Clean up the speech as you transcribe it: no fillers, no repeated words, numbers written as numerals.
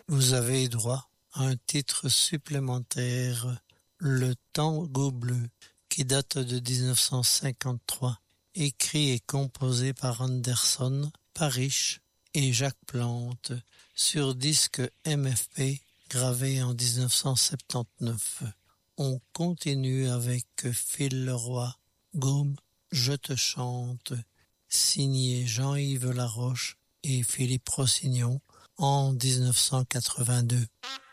Vous avez droit à un titre supplémentaire, Le Tango bleu, qui date de 1953, écrit et composé par Anderson, Parrish et Jacques Plante, sur disque MFP, gravé en 1979. On continue avec Phil Leroy, Gaume, Je te chante, signé Jean-Yves Laroche et Philippe Rossignon en 1982.